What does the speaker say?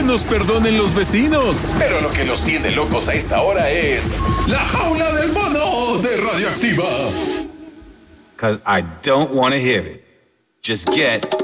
nos perdonen los vecinos. Pero lo que los tiene locos a esta hora es La Jaula del Mono de Radioactiva. 'Cause I don't want to hear it. Just get